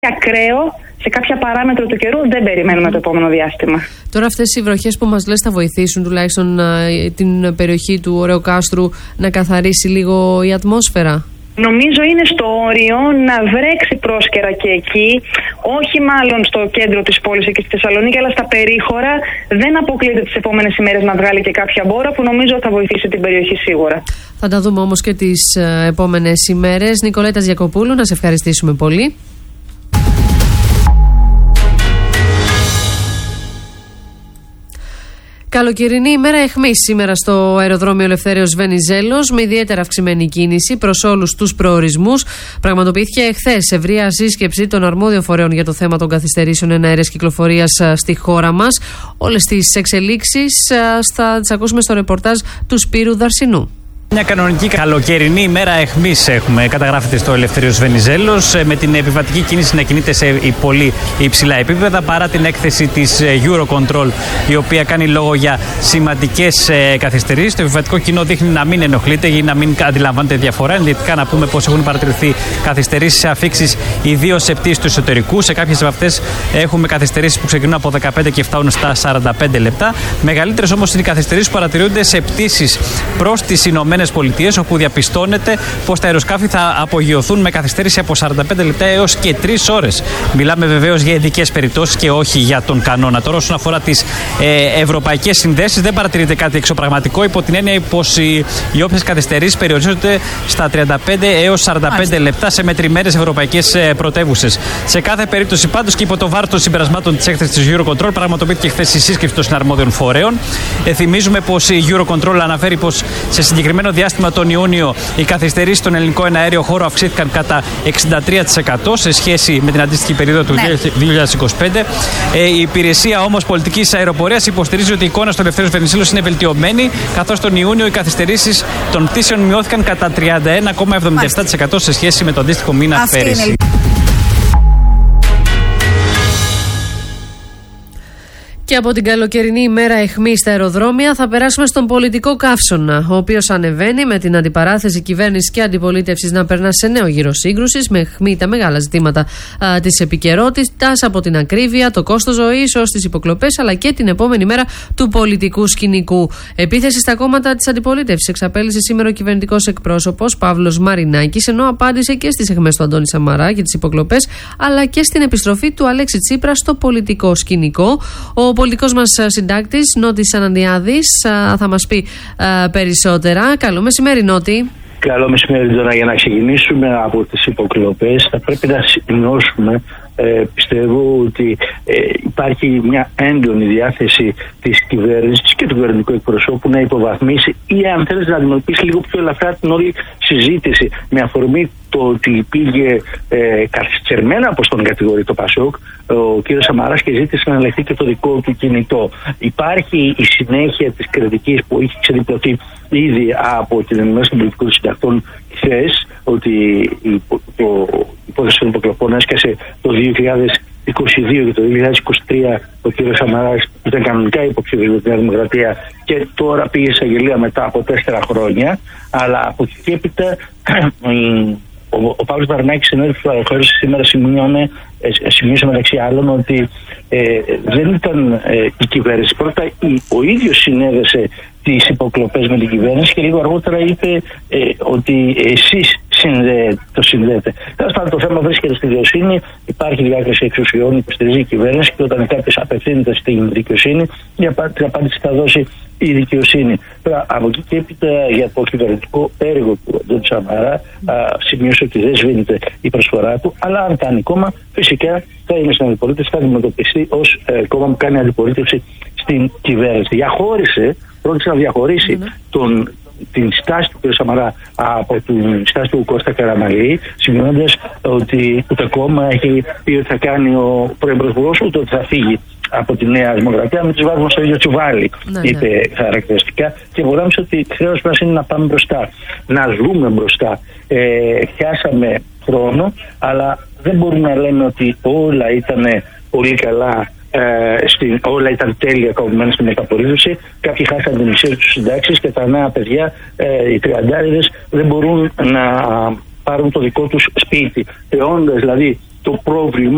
ακραίο σε κάποια παράμετρο του καιρού δεν περιμένουμε το επόμενο διάστημα. Τώρα αυτές οι βροχές που μας λες θα βοηθήσουν τουλάχιστον την περιοχή του Ωρεοκάστρου να καθαρίσει λίγο η ατμόσφαιρα? Νομίζω είναι στο όριο να βρέξει πρόσκαιρα και εκεί, όχι μάλλον στο κέντρο της πόλης εκεί στη Θεσσαλονίκη, αλλά στα περίχωρα. Δεν αποκλείεται τις επόμενες ημέρες να βγάλει και κάποια μπόρα που νομίζω θα βοηθήσει την περιοχή σίγουρα. Θα τα δούμε όμως και τις επόμενες ημέρες. Νικολέτα Γιακοπούλου, να σε ευχαριστήσουμε πολύ. Καλοκαιρινή ημέρα αιχμής σήμερα στο αεροδρόμιο Ελευθέριος Βενιζέλος, με ιδιαίτερα αυξημένη κίνηση προς όλους τους προορισμούς. Πραγματοποιήθηκε εχθές ευρεία σύσκεψη των αρμόδιων φορέων για το θέμα των καθυστερήσεων εναέρειας κυκλοφορίας στη χώρα μας. Όλες τις εξελίξεις θα τις ακούσουμε στο ρεπορτάζ του Σπύρου Δαρσινού. Μια κανονική καλοκαιρινή ημέρα αιχμής έχουμε, καταγράφεται στο Ελευθέριος Βενιζέλος, με την επιβατική κίνηση να κινείται σε πολύ υψηλά επίπεδα παρά την έκθεση της Eurocontrol, η οποία κάνει λόγο για σημαντικές καθυστερήσεις. Το επιβατικό κοινό δείχνει να μην ενοχλείται ή να μην αντιλαμβάνεται διαφορά. Ενδεικτικά να πούμε πως έχουν παρατηρηθεί καθυστερήσεις σε αφίξεις, ιδίως σε πτήσεις του εσωτερικού. Σε κάποιες από αυτές έχουμε καθυστερήσεις που ξεκινούν από 15 και φτάνουν στα 45 λεπτά. Μεγαλύτερες όμως είναι οι καθυστερήσεις που παρατηρούνται σε πτήσεις προς τις Ηνωμένες Πολιτείες, όπου διαπιστώνεται πως τα αεροσκάφη θα απογειωθούν με καθυστέρηση από 45 λεπτά έως και 3 ώρες. Μιλάμε βεβαίως για ειδικές περιπτώσεις και όχι για τον κανόνα. Τώρα, όσον αφορά τις ευρωπαϊκές συνδέσεις, δεν παρατηρείται κάτι εξωπραγματικό, υπό την έννοια πως οι όποιες καθυστερήσεις περιορίζονται στα 35 έως 45 λεπτά σε μετρημένες ευρωπαϊκές πρωτεύουσες. Σε κάθε περίπτωση, πάντως, και υπό το βάρος των συμπερασμάτων της έκθεσης της Eurocontrol, πραγματοποιήθηκε χθες η σύσκεψη των συναρμόδιων φορέων. Θυμίζουμε πως η Eurocontrol αναφέρει πως σε συγκεκριμένο διάστημα τον Ιούνιο οι καθυστερήσεις στον ελληνικό εναέριο χώρο αυξήθηκαν κατά 63% σε σχέση με την αντίστοιχη περίοδο του 2025. Η υπηρεσία όμως πολιτικής αεροπορίας υποστηρίζει ότι η εικόνα στο Ελευθέριος Βενιζέλος είναι βελτιωμένη, καθώς τον Ιούνιο οι καθυστερήσεις των πτήσεων μειώθηκαν κατά 31,77% σε σχέση με το αντίστοιχο μήνα πέρυσι. Και από την καλοκαιρινή ημέρα αιχμή στα αεροδρόμια θα περάσουμε στον πολιτικό καύσωνα, ο οποίος ανεβαίνει με την αντιπαράθεση κυβέρνησης και αντιπολίτευσης να περνά σε νέο γύρο σύγκρουσης, με αιχμή τα μεγάλα ζητήματα της επικαιρότητας, από την ακρίβεια, το κόστος ζωής ως τις υποκλοπές, αλλά και την επόμενη μέρα του πολιτικού σκηνικού. Επίθεση στα κόμματα της αντιπολίτευσης εξαπέλυσε σήμερα ο κυβερνητικός εκπρόσωπος Παύλος Μαρινάκης, ενώ απάντησε και στις αιχμές του Αντώνη Σαμαρά και τις υποκλοπές, αλλά και στην επιστροφή του Αλέξη Τσίπρα στο πολιτικό σκηνικό. Ο πολιτικός μας συντάκτης Νότης Αναντιάδης θα μας πει περισσότερα. Καλό μεσημέρι, Νότη. Καλό μεσημέρι, Τζόνα. Για να ξεκινήσουμε από τις υποκλοπές, θα πρέπει να σημειώσουμε, πιστεύω, ότι υπάρχει μια έντονη διάθεση της κυβέρνησης και του κυβερνητικού εκπροσώπου να υποβαθμίσει ή, αν θέλεις, να αντιμετωπίσει λίγο πιο ελαφρά την όλη συζήτηση, με αφορμή το ότι πήγε καθυστερημένα, όπως τον κατηγορεί το Πασόκ, ο κ. Σαμαράς, και ζήτησε να ελεγχθεί και το δικό του κινητό. Υπάρχει η συνέχεια της κριτικής που έχει ξεδιπλωθεί ήδη από την Ενωμένη των Πολιτικών Συντακτών χθες, ότι η υπόθεση των υποκλοπών έσκασε το 2022 και το 2023 ο κ. Σαμαράς ήταν κανονικά υποψήφιος για την Δημοκρατία και τώρα πήγε σε αγγελία μετά από 4 χρόνια. Αλλά από εκεί και έπειτα ο Παύλος Μαρινάκης, συνέδριος του Αεροχώρησης, σήμερα σημείωσε μεταξύ άλλων ότι δεν ήταν η κυβέρνηση. Πρώτα ο ίδιος συνέδεσε τις υποκλοπές με την κυβέρνηση και λίγο αργότερα είπε ότι εσείς το συνδέετε. Τέλος πάντων, το θέμα βρίσκεται στη δικαιοσύνη. Υπάρχει διάκριση εξουσιών, υποστηρίζει η κυβέρνηση, και όταν κάποιος απευθύνεται στην δικαιοσύνη, την απάντηση θα δώσει η δικαιοσύνη. Τώρα, από εκεί και έπειτα, για το κυβερνητικό έργο του Αντώνη Σαμαρά, σημείωσε ότι δεν σβήνεται η προσφορά του, αλλά αν κάνει κόμμα, φυσικά θα είναι στην αντιπολίτευση, θα αντιμετωπιστεί ως κόμμα που κάνει αντιπολίτευση στην κυβέρνηση. Πρόκειται να διαχωρίσει την στάση του κ. Σαμαρά από την στάση του Κώστα Καραμανλή, σημειώνοντας ότι το κόμμα έχει πει ότι θα κάνει ο πρώην Πρωθυπουργός, ούτε ότι θα φύγει από τη Νέα Δημοκρατία, με τους βάζουμε στο ίδιο τσουβάλι, είπε χαρακτηριστικά. Και μπορούμε ότι χρέος μας είναι να πάμε μπροστά, να δούμε μπροστά. Χάσαμε χρόνο, αλλά δεν μπορούμε να λέμε ότι όλα ήταν πολύ καλά, όλα ήταν τέλεια κομμένα στην μεταπολίτευση. Κάποιοι χάσαν την μισή τους συντάξεις και τα νέα παιδιά, οι τριαντάριδες, δεν μπορούν να πάρουν το δικό τους σπίτι. Θεώντας δηλαδή το πρόβλημα